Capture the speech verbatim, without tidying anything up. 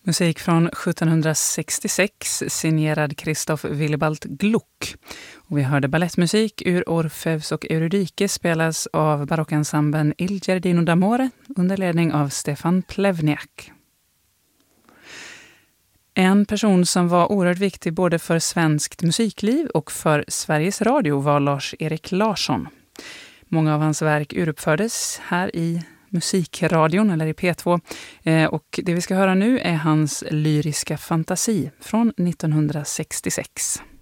Musik från sjuttonhundrasextiosex, signerad Christoph Willibald Gluck. Och vi hörde ballettmusik ur Orfeus och Eurydike spelas av barockensemblen Il Giardino d'Amore under ledning av Stefan Plevniak. En person som var oerhört viktig både för svenskt musikliv och för Sveriges Radio var Lars-Erik Larsson. Många av hans verk uruppfördes här i Musikradion eller i P två. Eh, och det vi ska höra nu är hans lyriska fantasi från nittonhundrasextiosex.